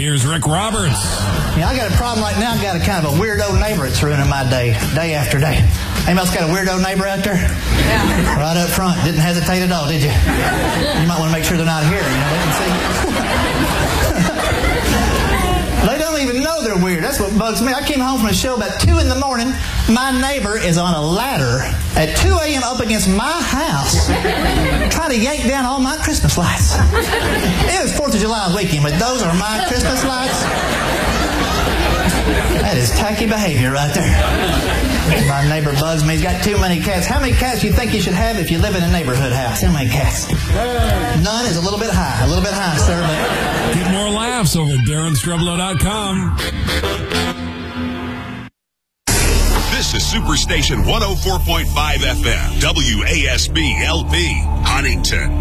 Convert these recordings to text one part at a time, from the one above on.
Here's Rick Roberts. I got a problem right now. I got a kind of a weirdo neighbor that's ruining my day after day. Anybody else got a weirdo neighbor out there? Yeah. Right up front. Didn't hesitate at all, did you? You might want to make sure they're not here. They can see. They don't even know they're weird. That's what bugs me. I came home from a show about 2 in the morning. My neighbor is on a ladder at 2 a.m. up against my house trying to yank down all my Christmas lights. It was 4th of July weekend, but those are my Christmas lights. That is tacky behavior right there. My neighbor bugs me. He's got too many cats. How many cats do you think you should have if you live in a neighborhood house? How many cats? None is a little bit high. A little bit high, sir. But Get more laughs over at DarrenStrublow.com. This is Superstation 104.5 FM, WASB LP, Huntington.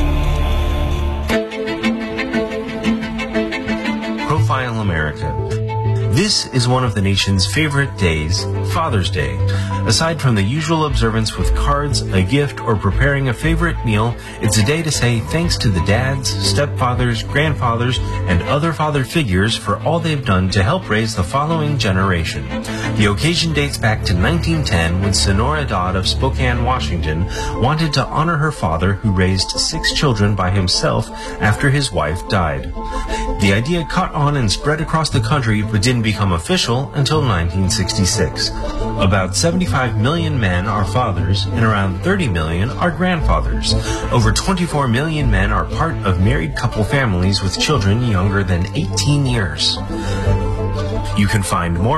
Profile America. This is one of the nation's favorite days, Father's Day. Aside from the usual observance with cards, a gift, or preparing a favorite meal, it's a day to say thanks to the dads, stepfathers, grandfathers, and other father figures for all they've done to help raise the following generation. The occasion dates back to 1910 when Sonora Dodd of Spokane, Washington, wanted to honor her father who raised 6 children by himself after his wife died. The idea caught on and spread across the country but didn't become official until 1966. About 75 million men are fathers and around 30 million are grandfathers. Over 24 million men are part of married couple families with children younger than 18 years. You can find more